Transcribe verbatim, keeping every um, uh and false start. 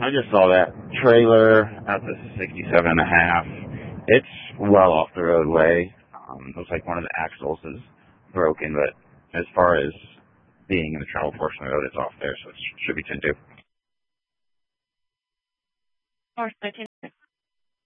I just saw that trailer at the sixty-seven and a half. It's well off the roadway. Um, looks like one of the axles is broken, but as far as being in the travel portion of the road, it's off there, so it should be ten two. North thirteen